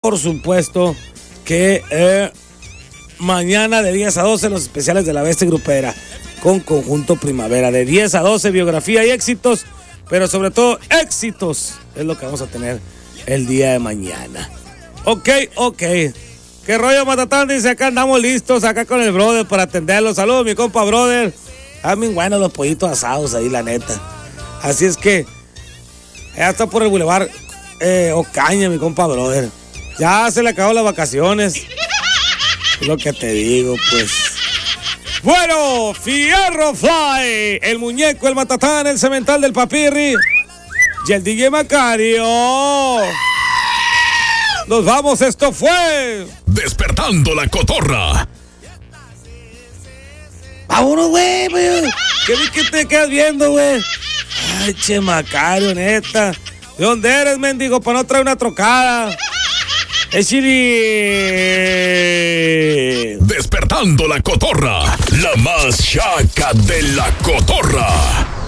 por supuesto que mañana de 10 a 12 los especiales de La Bestia Grupera con Conjunto Primavera. De 10 a 12 biografía y éxitos, pero sobre todo éxitos es lo que vamos a tener el día de mañana. Ok. ¿Qué rollo, Matatán? Dice, acá andamos listos, acá con el brother para atenderlos. Saludos, mi compa brother. Bien buenos los pollitos asados ahí, la neta. Así es que ya está por el bulevar Ocaña, mi compa brother. Ya se le acabó las vacaciones. Es lo que te digo, pues. Bueno, Fierro Fly, el muñeco, el Matatán, el cemental del Papirri y el DJ Macario. Nos vamos, esto fue Despertando la Cotorra. Vámonos, güey. ¿Qué vi que te quedas viendo, güey? Ay, che, Macario, neta. ¿De dónde eres, mendigo? Para no traer una trocada. Es chile. Despertando la Cotorra. La más chaca de la Cotorra.